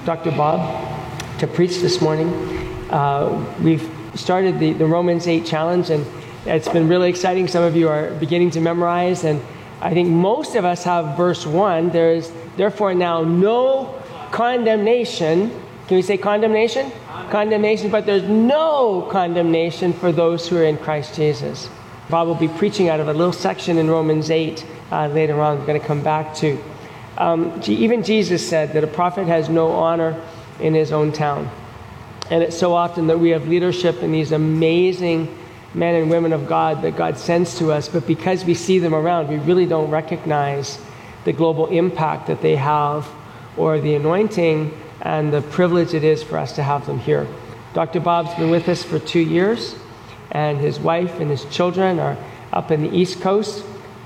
Dr. Bob to preach this morning. We've started the Romans 8 challenge, and it's been really exciting. Some of you are beginning to memorize, and I think most of us have verse 1. There is therefore now no condemnation. Can we say condemnation? Condemnation, but there's no condemnation for those who are in Christ Jesus. Bob will be preaching out of a little section in Romans 8 later on. We're going to come back to. Even Jesus said that a prophet has no honor in his own town. And it's so often that we have leadership in these amazing men and women of God that God sends to us, but because we see them around, we really don't recognize the global impact that they have or the anointing and the privilege it is for us to have them here. Dr. Bob's been with us for 2 years, and his wife and his children are up in the East Coast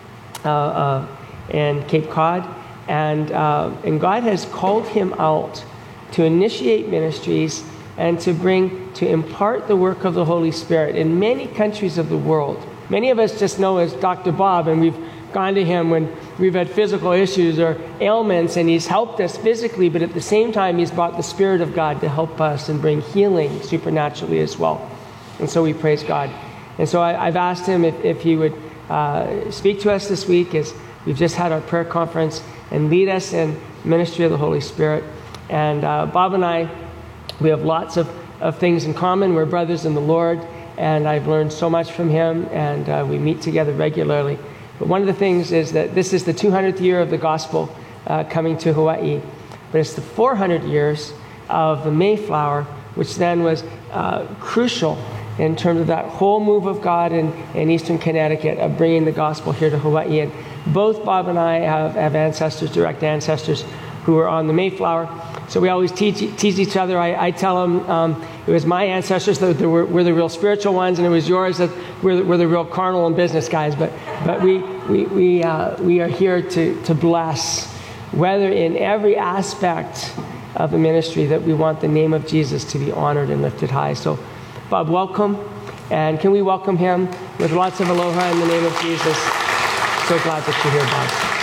and Cape Cod, and God has called him out to initiate ministries and to impart the work of the Holy Spirit in many countries of the world. Many of us just know as Dr. Bob, and we've gone to him when we've had physical issues or ailments, and he's helped us physically, but at the same time, he's brought the Spirit of God to help us and bring healing supernaturally as well. And so we praise God. And so I've asked him if he would speak to us this week, as we've just had our prayer conference, and lead us in ministry of the Holy Spirit. And Bob and I, we have lots of things in common. We're brothers in the Lord, and I've learned so much from him, and we meet together regularly. But one of the things is that this is the 200th year of the gospel coming to Hawaii, but it's the 400 years of the Mayflower, which then was crucial in terms of that whole move of God in eastern Connecticut of bringing the gospel here to Hawaii. And both Bob and I have ancestors, direct ancestors, who were on the Mayflower. So we always tease each other. I tell them it was my ancestors that were the real spiritual ones, and it was yours that were the real carnal and business guys. But we are here to bless, whether in every aspect of the ministry, that we want the name of Jesus to be honored and lifted high. So, Bob, welcome, and can we welcome him with lots of aloha in the name of Jesus? So glad that you're here,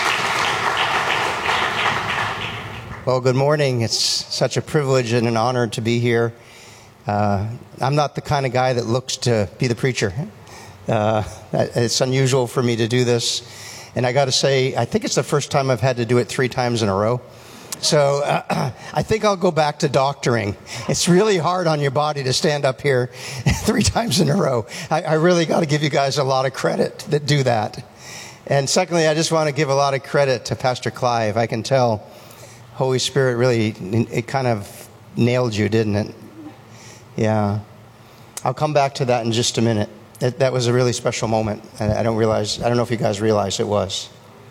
Bob. Well, good morning. It's such a privilege and an honor to be here. I'm not the kind of guy that looks to be the preacher. It's unusual for me to do this. And I got to say, I think it's the first time I've had to do it 3 times in a row. So I think I'll go back to doctoring. It's really hard on your body to stand up here 3 times in a row. I really got to give you guys a lot of credit that do that. And secondly, I just want to give a lot of credit to Pastor Clive. I can tell Holy Spirit really, it kind of nailed you, didn't it? Yeah. I'll come back to that in just a minute. That was a really special moment. I don't know if you guys realize it was.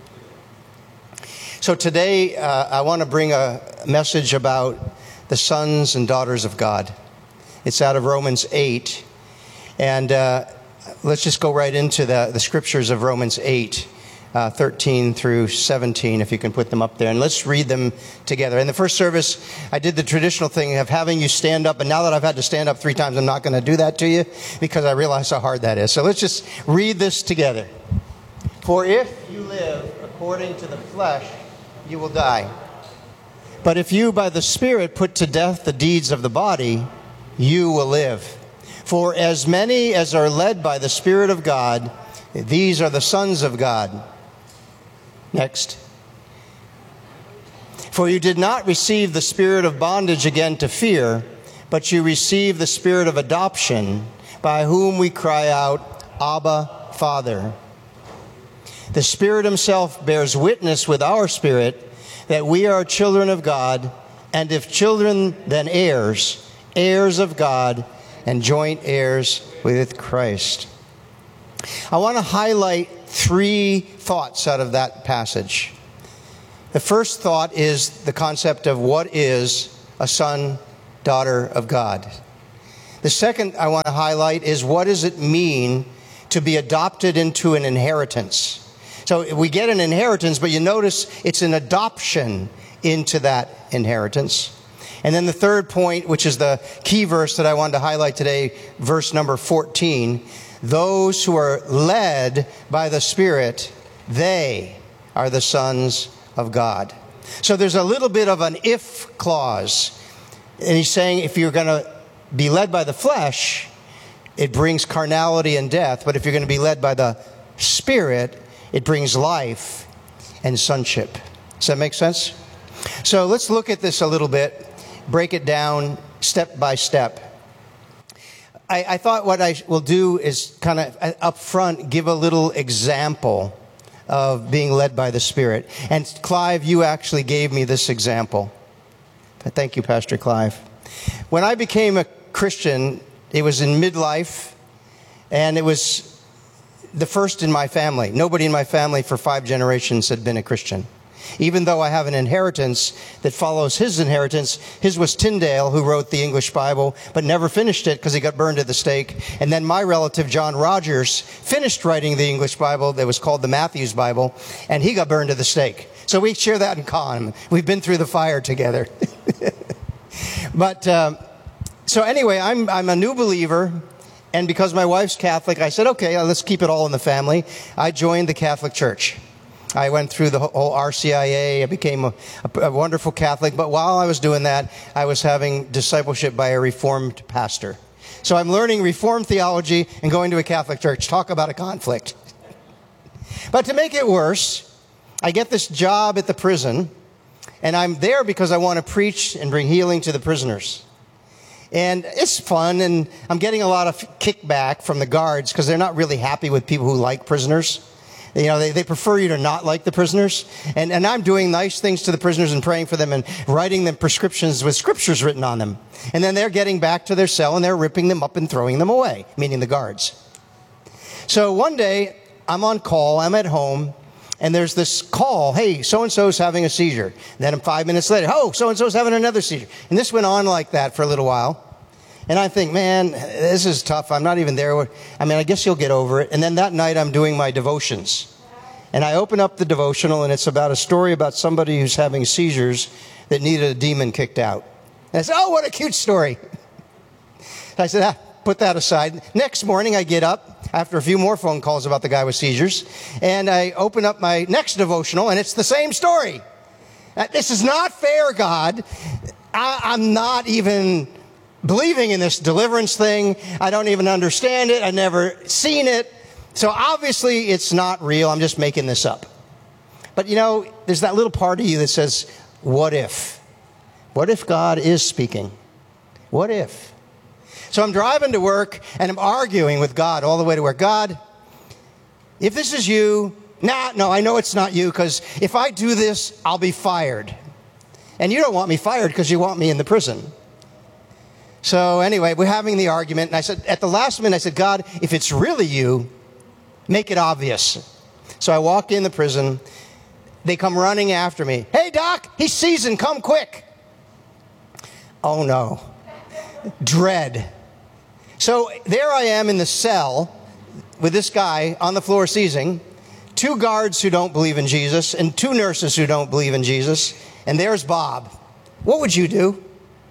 So today, I want to bring a message about the sons and daughters of God. It's out of Romans 8. And let's just go right into the scriptures of Romans 8. 13 through 17, if you can put them up there. And let's read them together. In the first service, I did the traditional thing of having you stand up. And now that I've had to stand up 3 times, I'm not going to do that to you because I realize how hard that is. So let's just read this together. For if you live according to the flesh, you will die. But if you by the Spirit put to death the deeds of the body, you will live. For as many as are led by the Spirit of God, these are the sons of God. Next. For you did not receive the spirit of bondage again to fear, but you received the spirit of adoption, by whom we cry out, Abba, Father. The Spirit himself bears witness with our spirit that we are children of God, and if children, then heirs, heirs of God, and joint heirs with Christ. I want to highlight 3 thoughts out of that passage. The first thought is the concept of what is a son, daughter of God. The second I want to highlight is what does it mean to be adopted into an inheritance. So we get an inheritance, but you notice it's an adoption into that inheritance. And then the third point, which is the key verse that I wanted to highlight today, verse number 14. Those who are led by the Spirit, they are the sons of God. So there's a little bit of an if clause. And he's saying if you're going to be led by the flesh, it brings carnality and death. But if you're going to be led by the Spirit, it brings life and sonship. Does that make sense? So let's look at this a little bit, break it down step by step. I thought what I will do is kind of up front give a little example of being led by the Spirit. And Clive, you actually gave me this example. Thank you, Pastor Clive. When I became a Christian, it was in midlife, and it was the first in my family. Nobody in my family for 5 generations had been a Christian. Even though I have an inheritance that follows his inheritance, his was Tyndale, who wrote the English Bible, but never finished it because he got burned at the stake. And then my relative, John Rogers, finished writing the English Bible that was called the Matthew's Bible, and he got burned at the stake. So we share that in common. We've been through the fire together. But so anyway, I'm a new believer, and because my wife's Catholic, I said, okay, let's keep it all in the family. I joined the Catholic Church. I went through the whole RCIA. I became a wonderful Catholic. But while I was doing that, I was having discipleship by a Reformed pastor. So I'm learning Reformed theology and going to a Catholic church. Talk about a conflict. But to make it worse, I get this job at the prison, and I'm there because I want to preach and bring healing to the prisoners. And it's fun, and I'm getting a lot of kickback from the guards because they're not really happy with people who like prisoners. You know, they prefer you to not like the prisoners. And I'm doing nice things to the prisoners and praying for them and writing them prescriptions with scriptures written on them. And then they're getting back to their cell and they're ripping them up and throwing them away, meaning the guards. So one day, I'm on call, I'm at home, and there's this call, hey, so-and-so's having a seizure. And then 5 minutes later, oh, so-and-so's having another seizure. And this went on like that for a little while. And I think, man, this is tough. I'm not even there. I mean, I guess you'll get over it. And then that night, I'm doing my devotions. And I open up the devotional, and it's about a story about somebody who's having seizures that needed a demon kicked out. And I said, oh, what a cute story. I said, put that aside. Next morning, I get up after a few more phone calls about the guy with seizures. And I open up my next devotional, and it's the same story. This is not fair, God. I'm not even believing in this deliverance thing. I don't even understand it. I've never seen it. So obviously it's not real. I'm just making this up. But you know, there's that little part of you that says, what if? What if God is speaking? What if? So I'm driving to work and I'm arguing with God all the way to work. God, if this is you, no, I know it's not you, because if I do this, I'll be fired. And you don't want me fired because you want me in the prison. So anyway, we're having the argument, and I said, at the last minute, I said, God, if it's really you, make it obvious. So I walk in the prison. They come running after me. Hey, Doc, he's seasoned. Come quick. Oh, no. Dread. So there I am in the cell with this guy on the floor seizing, 2 guards who don't believe in Jesus, and 2 nurses who don't believe in Jesus, and there's Bob. What would you do?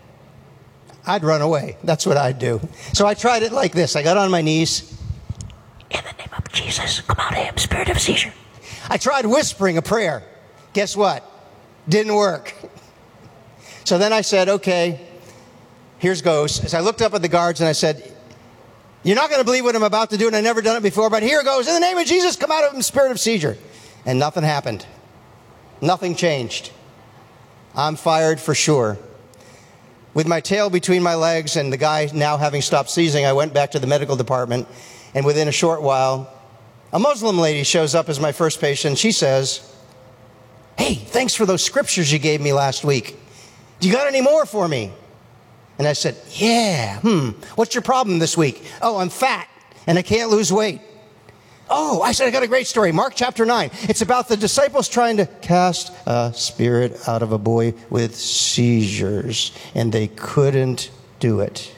I'd run away. That's what I'd do. So I tried it like this. I got on my knees. In the name of Jesus, come out of him, spirit of seizure. I tried whispering a prayer. Guess what? Didn't work. So then I said, okay, here's goes. So I looked up at the guards and I said, you're not going to believe what I'm about to do, and I've never done it before, but here goes. In the name of Jesus, come out of him, spirit of seizure. And nothing happened. Nothing changed. I'm fired for sure. With my tail between my legs and the guy now having stopped seizing, I went back to the medical department. And within a short while, a Muslim lady shows up as my first patient. She says, hey, thanks for those scriptures you gave me last week. Do you got any more for me? And I said, yeah, what's your problem this week? Oh, I'm fat and I can't lose weight. Oh, I said, I got a great story. Mark chapter 9. It's about the disciples trying to cast a spirit out of a boy with seizures, and they couldn't do it.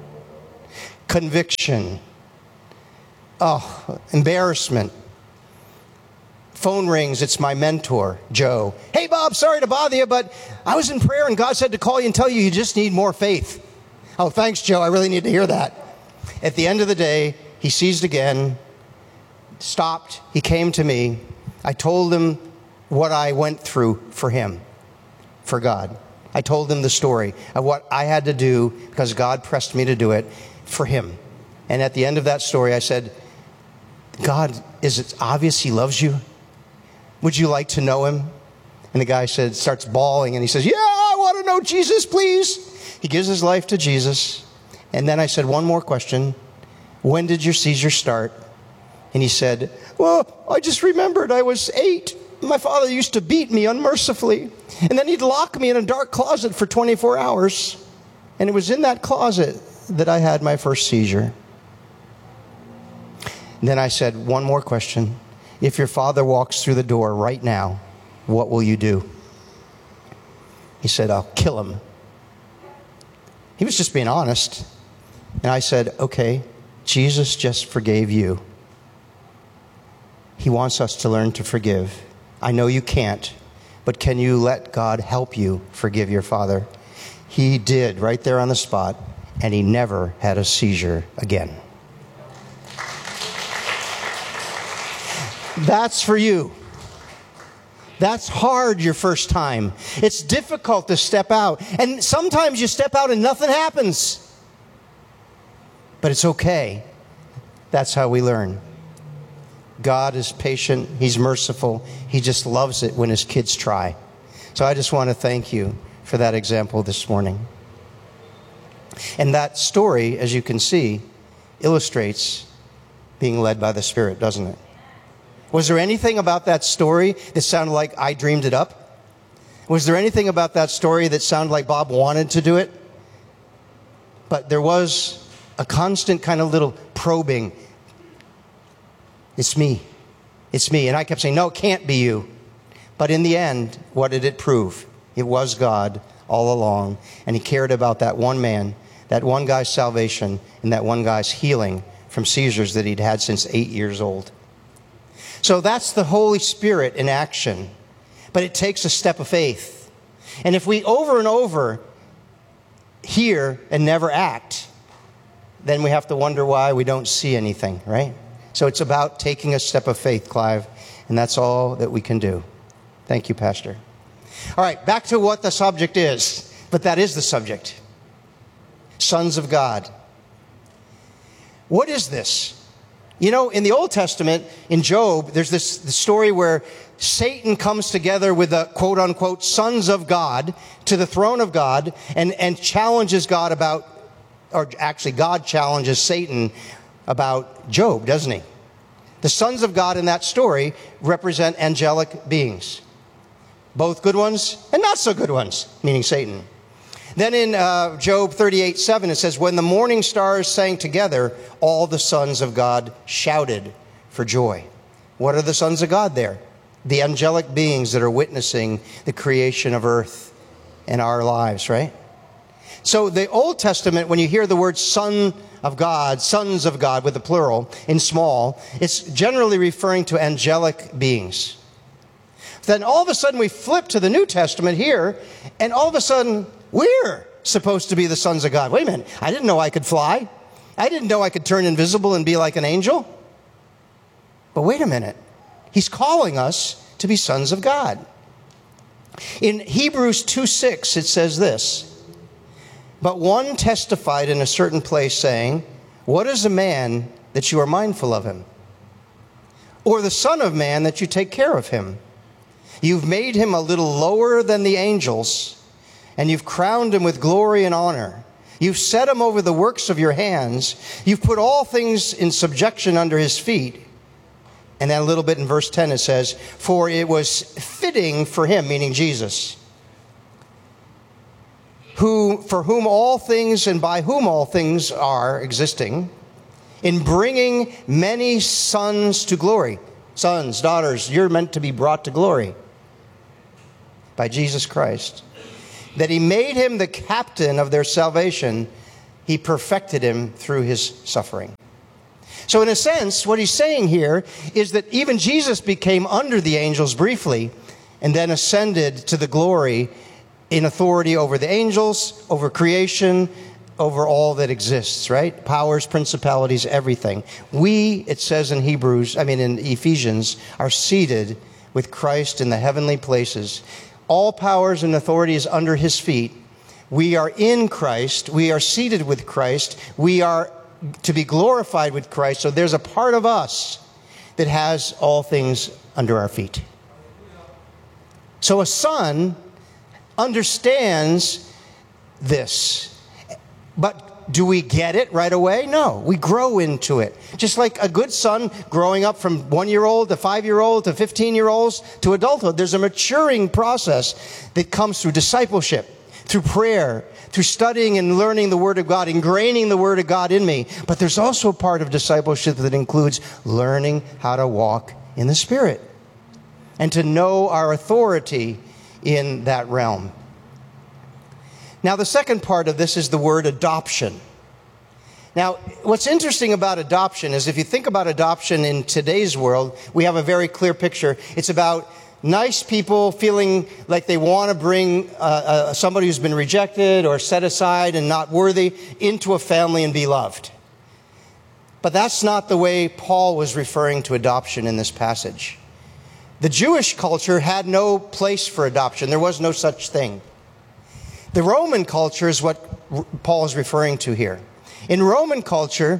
Conviction. Oh, embarrassment. Phone rings. It's my mentor, Joe. Hey, Bob, sorry to bother you, but I was in prayer and God said to call you and tell you just need more faith. Oh, thanks, Joe. I really need to hear that. At the end of the day, he seized again. Stopped. He came to me. I told him what I went through for him. for God. I told him the story of what I had to do because God pressed me to do it for him. And at the end of that story, I said, God, is it obvious he loves you? Would you like to know him? And the guy starts bawling, and he says, yeah, I want to know Jesus, please. He gives his life to Jesus. And then I said, one more question. When did your seizure start? And he said, well, I just remembered I was 8. My father used to beat me unmercifully. And then he'd lock me in a dark closet for 24 hours. And it was in that closet that I had my first seizure. And then I said, one more question. If your father walks through the door right now, what will you do? He said, I'll kill him. He was just being honest. And I said, okay, Jesus just forgave you. He wants us to learn to forgive. I know you can't, but can you let God help you forgive your father? He did right there on the spot, and he never had a seizure again. That's for you. That's hard your first time. It's difficult to step out. And sometimes you step out and nothing happens. But it's okay. That's how we learn. God is patient. He's merciful. He just loves it when his kids try. So I just want to thank you for that example this morning. And that story, as you can see, illustrates being led by the Spirit, doesn't it? Was there anything about that story that sounded like I dreamed it up? Was there anything about that story that sounded like Bob wanted to do it? But there was a constant kind of little probing. It's me. It's me. And I kept saying, no, it can't be you. But in the end, what did it prove? It was God all along. And he cared about that one man, that one guy's salvation, and that one guy's healing from seizures that he'd had since 8 years old. So that's the Holy Spirit in action. But it takes a step of faith. And if we over and over hear and never act, then we have to wonder why we don't see anything, right? So it's about taking a step of faith, Clive. And that's all that we can do. Thank you, Pastor. All right, back to what the subject is. But that is the subject. Sons of God. What is this? You know, in the Old Testament, in Job, there's the story where Satan comes together with the quote-unquote sons of God to the throne of God and challenges God about, or actually God challenges Satan about Job, doesn't he? The sons of God in that story represent angelic beings. Both good ones and not so good ones, meaning Satan. Then in Job 38:7, it says, when the morning stars sang together, all the sons of God shouted for joy. What are the sons of God there? The angelic beings that are witnessing the creation of earth and our lives, right? So the Old Testament, when you hear the word son of God, sons of God with the plural in small, it's generally referring to angelic beings. Then all of a sudden we flip to the New Testament here, and all of a sudden we're supposed to be the sons of God. Wait a minute. I didn't know I could fly. I didn't know I could turn invisible and be like an angel. But wait a minute. He's calling us to be sons of God. In Hebrews 2:6, it says this, but one testified in a certain place saying, what is a man that you are mindful of him? Or the son of man that you take care of him? You've made him a little lower than the angels, and you've crowned him with glory and honor. You've set him over the works of your hands. You've put all things in subjection under his feet. And then a little bit in verse 10 it says, for it was fitting for him, meaning Jesus, for whom all things and by whom all things are existing, in bringing many sons to glory. Sons, daughters, you're meant to be brought to glory by Jesus Christ. That he made him the captain of their salvation. He perfected him through his suffering. So in a sense, what he's saying here is that even Jesus became under the angels briefly and then ascended to the glory in authority over the angels, over creation, over all that exists, right? Powers, principalities, everything. We, it says in in Ephesians, are seated with Christ in the heavenly places. all powers and authorities under his feet. We are in Christ. We are seated with Christ. We are to be glorified with Christ. So there's a part of us that has all things under our feet. So a son understands this. But do we get it right away? No, we grow into it. Just like a good son growing up from 1-year-old to 5-year-old to 15-year-olds to adulthood, there's a maturing process that comes through discipleship, through prayer, through studying and learning the Word of God, ingraining the Word of God in me. But there's also a part of discipleship that includes learning how to walk in the Spirit and to know our authority in that realm. Now, the second part of this is the word adoption. Now, what's interesting about adoption is if you think about adoption in today's world, we have a very clear picture. It's about nice people feeling like they want to bring somebody who's been rejected or set aside and not worthy into a family and be loved. But that's not the way Paul was referring to adoption in this passage. The Jewish culture had no place for adoption. There was no such thing. The Roman culture is what Paul is referring to here. In Roman culture,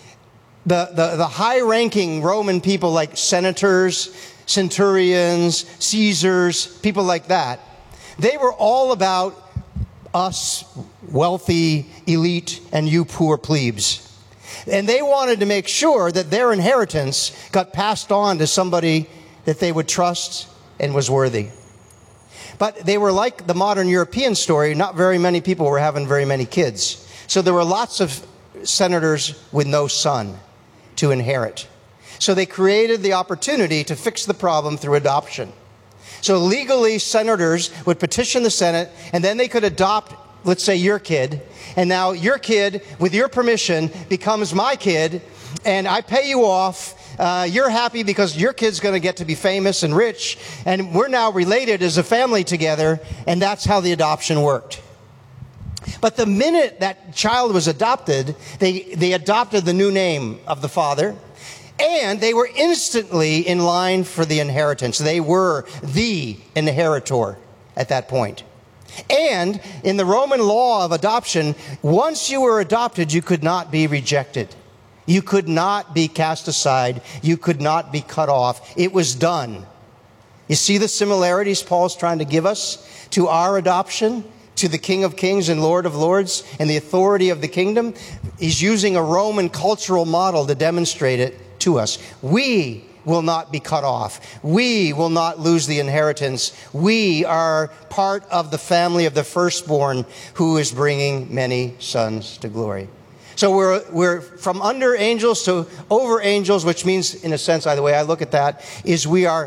the high-ranking Roman people like senators, centurions, Caesars, people like that, they were all about us wealthy elite and you poor plebes. And they wanted to make sure that their inheritance got passed on to somebody that they would trust and was worthy. But they were like the modern European story. Not very many people were having very many kids. So there were lots of senators with no son to inherit. So they created the opportunity to fix the problem through adoption. So legally, senators would petition the Senate, and then they could adopt, let's say, your kid. And now your kid, with your permission, becomes my kid, and I pay you off. You're happy because your kid's going to get to be famous and rich, and we're now related as a family together, and that's how the adoption worked. But the minute that child was adopted, they adopted the new name of the father, and they were instantly in line for the inheritance. They were the inheritor at that point. And in the Roman law of adoption, once you were adopted, you could not be rejected. You could not be cast aside. You could not be cut off. It was done. You see the similarities Paul's trying to give us to our adoption, to the King of Kings and Lord of Lords, and the authority of the kingdom? He's using a Roman cultural model to demonstrate it to us. We will not be cut off. We will not lose the inheritance. We are part of the family of the firstborn who is bringing many sons to glory. So we're from under angels to over angels, which means, in a sense, the way I look at that, is we are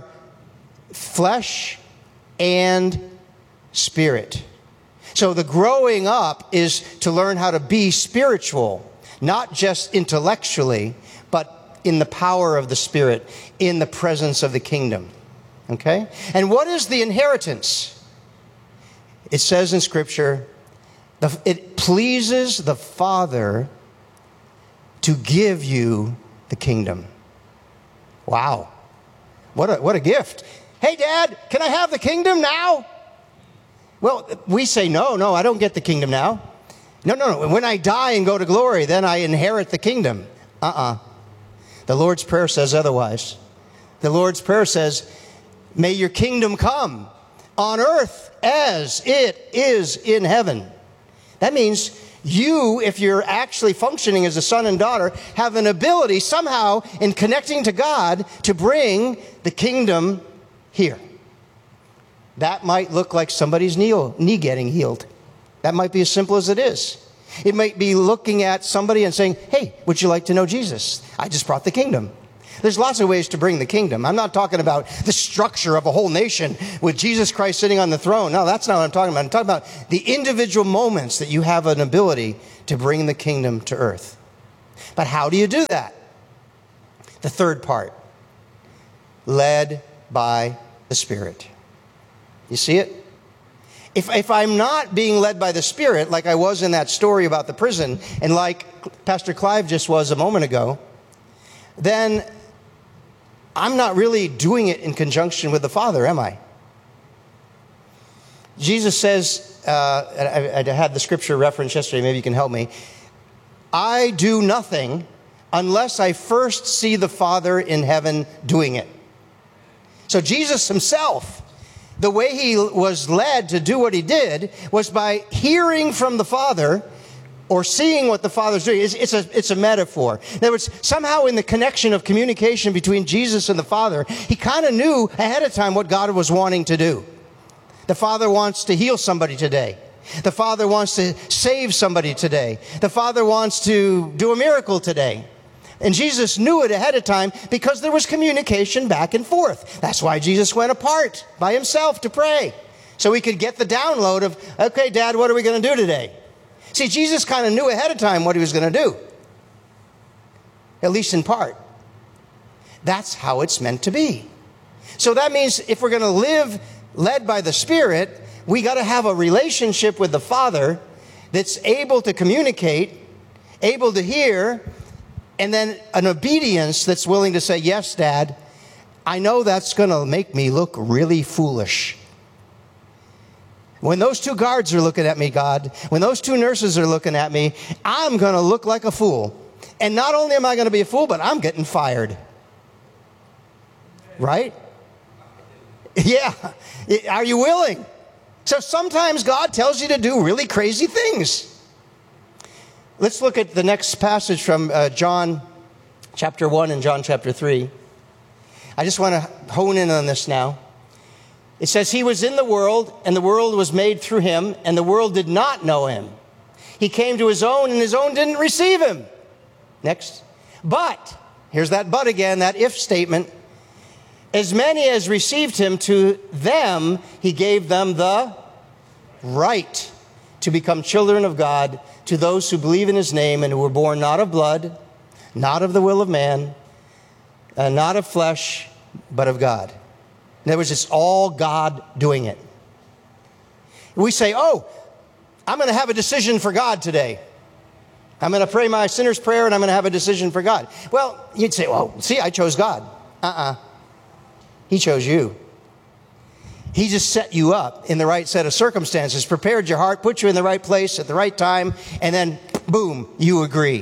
flesh and spirit. So the growing up is to learn how to be spiritual, not just intellectually, but in the power of the Spirit, in the presence of the kingdom. Okay? And what is the inheritance? It says in Scripture, it pleases the Father to give you the kingdom. Wow. What a gift. Hey, Dad, can I have the kingdom now? Well, we say, no, I don't get the kingdom now. No. When I die and go to glory, then I inherit the kingdom. The Lord's Prayer says otherwise. The Lord's Prayer says, may your kingdom come on earth as it is in heaven. That means you, if you're actually functioning as a son and daughter, have an ability somehow in connecting to God to bring the kingdom here. That might look like somebody's knee getting healed. That might be as simple as it is. It might be looking at somebody and saying, hey, would you like to know Jesus? I just brought the kingdom. There's lots of ways to bring the kingdom. I'm not talking about the structure of a whole nation with Jesus Christ sitting on the throne. No, that's not what I'm talking about. I'm talking about the individual moments that you have an ability to bring the kingdom to earth. But how do you do that? The third part, led by the Spirit. You see it? If I'm not being led by the Spirit, like I was in that story about the prison, and like Pastor Clive just was a moment ago, then I'm not really doing it in conjunction with the Father, am I? Jesus says, I had the scripture reference yesterday, maybe you can help me. I do nothing unless I first see the Father in heaven doing it. So Jesus himself, the way he was led to do what he did was by hearing from the Father or seeing what the Father's doing. It's a metaphor. In other words, somehow in the connection of communication between Jesus and the Father, he kind of knew ahead of time what God was wanting to do. The Father wants to heal somebody today. The Father wants to save somebody today. The Father wants to do a miracle today. And Jesus knew it ahead of time because there was communication back and forth. That's why Jesus went apart by himself to pray. So he could get the download of, okay, Dad, what are we going to do today? See, Jesus kind of knew ahead of time what he was going to do. At least in part. That's how it's meant to be. So that means if we're going to live led by the Spirit, we got to have a relationship with the Father that's able to communicate, able to hear, and then an obedience that's willing to say, yes, Dad, I know that's going to make me look really foolish. When those two guards are looking at me, God, when those two nurses are looking at me, I'm going to look like a fool. And not only am I going to be a fool, but I'm getting fired. Right? Yeah. Are you willing? So sometimes God tells you to do really crazy things. Let's look at the next passage from John chapter 1 and John chapter 3. I just want to hone in on this now. It says, he was in the world, and the world was made through him, and the world did not know him. He came to his own, and his own didn't receive him. Next. But, here's that but again, that if statement. As many as received him, to them he gave them the right to become children of God, to those who believe in his name and who were born not of blood, not of the will of man, not of flesh, but of God. In other words, it's all God doing it. We say, oh, I'm going to have a decision for God today. I'm going to pray my sinner's prayer and I'm going to have a decision for God. Well, you'd say, well, see, I chose God. He chose you. He just set you up in the right set of circumstances, prepared your heart, put you in the right place at the right time, and then, boom, you agree.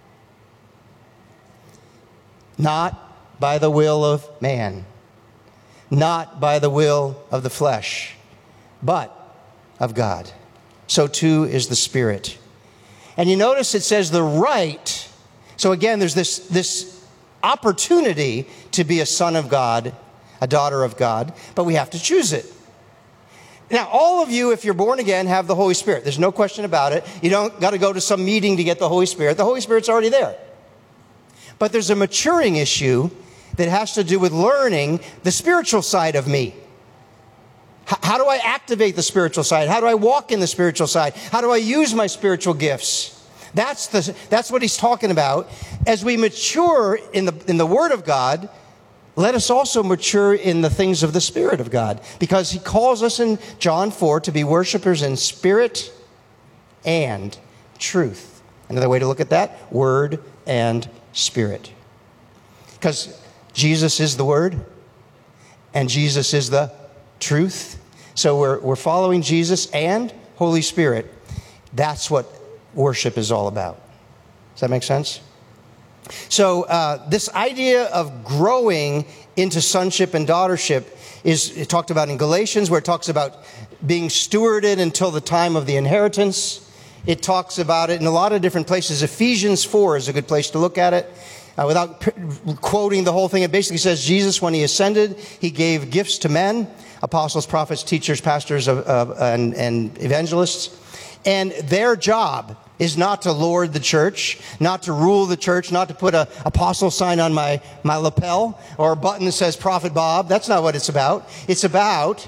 Not by the will of man, not by the will of the flesh, but of God. So too is the Spirit. And you notice it says the right. So again, there's this opportunity to be a son of God, a daughter of God, but we have to choose it. Now, all of you, if you're born again, have the Holy Spirit. There's no question about it. You don't got to go to some meeting to get the Holy Spirit. The Holy Spirit's already there. But there's a maturing issue that has to do with learning the spiritual side of me. How do I activate the spiritual side? How do I walk in the spiritual side? How do I use my spiritual gifts? That's what he's talking about. As we mature in the Word of God, let us also mature in the things of the Spirit of God. Because he calls us in John 4 to be worshipers in spirit and truth. Another way to look at that, Word and Spirit. Because Jesus is the Word and Jesus is the truth. So we're following Jesus and Holy Spirit. That's what worship is all about. Does that make sense? So this idea of growing into sonship and daughtership is talked about in Galatians, where it talks about being stewarded until the time of the inheritance. It talks about it in a lot of different places. Ephesians 4 is a good place to look at it. Without quoting the whole thing, it basically says Jesus, when he ascended, he gave gifts to men, apostles, prophets, teachers, pastors, and evangelists. And their job is not to lord the church, not to rule the church, not to put an apostle sign on my lapel or a button that says Prophet Bob. That's not what it's about. It's about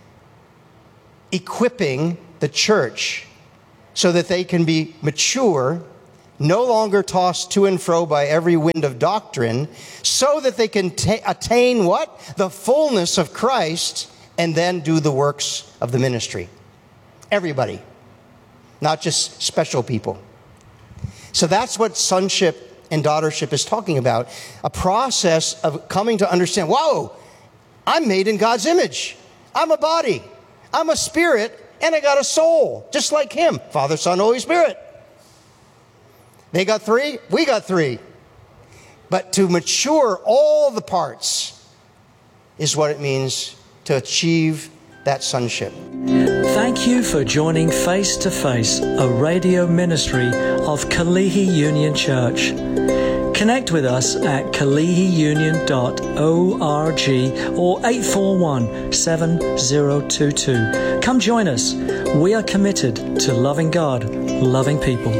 equipping the church so that they can be mature, no longer tossed to and fro by every wind of doctrine, so that they can attain what? The fullness of Christ, and then do the works of the ministry. Everybody. Not just special people. So that's what sonship and daughtership is talking about. A process of coming to understand, whoa, I'm made in God's image. I'm a body. I'm a spirit and I got a soul, just like him. Father, Son, Holy Spirit. They got 3, we got 3. But to mature all the parts is what it means to achieve that sonship. Thank you for joining Face to Face, a radio ministry of Kalihi Union Church. Connect with us at kalihiunion.org or 841-7022. Come join us. We are committed to loving God, loving people.